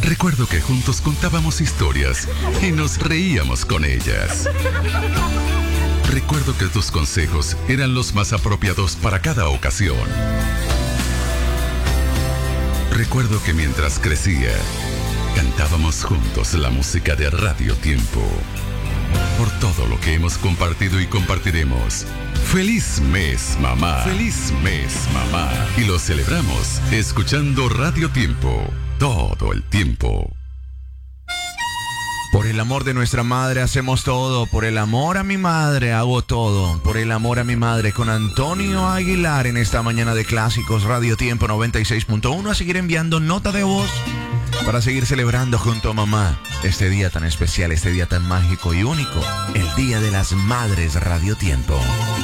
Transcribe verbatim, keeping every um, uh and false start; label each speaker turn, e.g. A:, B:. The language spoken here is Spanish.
A: Recuerdo que juntos contábamos historias y nos reíamos con ellas. Recuerdo que tus consejos eran los más apropiados para cada ocasión. Recuerdo que mientras crecía, cantábamos juntos la música de Radio Tiempo. Por todo lo que hemos compartido y compartiremos. ¡Feliz mes, mamá! ¡Feliz mes, mamá! Y lo celebramos escuchando Radio Tiempo todo el tiempo.
B: Por el amor de nuestra madre hacemos todo. Por el amor a mi madre hago todo. Por el amor a mi madre con Antonio Aguilar en esta mañana de clásicos Radio Tiempo noventa y seis punto uno. A seguir enviando nota de voz para seguir celebrando junto a mamá este día tan especial, este día tan mágico y único, el Día de las Madres Radio Tiempo.